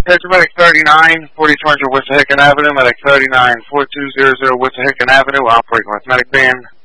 Medic 39, 4200 Wissahickon Avenue, Medic 39, 4200 Wissahickon Avenue, operating with Medic Van.